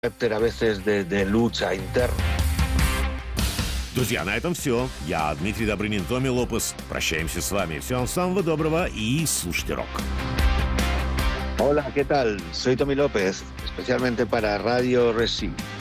carácter a veces de lucha interna. Друзья, на этом все. Я Дмитрий Добрынин, Томми Лопес. Прощаемся с вами. Всего вам самого доброго и слушайте рок. Hola, ¿qué tal? Soy Tommy López, especialmente para Radio Recife.